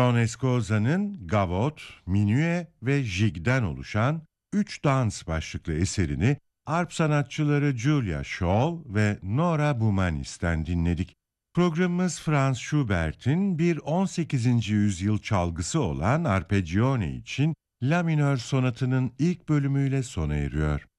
John Escoza'nın Gavotte, Minuet ve Jig'den oluşan Üç Dans başlıklı eserini arp sanatçıları Julia Scholl ve Nora Bumanis'ten dinledik. Programımız Franz Schubert'in bir 18. yüzyıl çalgısı olan Arpeggione için La minör sonatının ilk bölümüyle sona eriyor.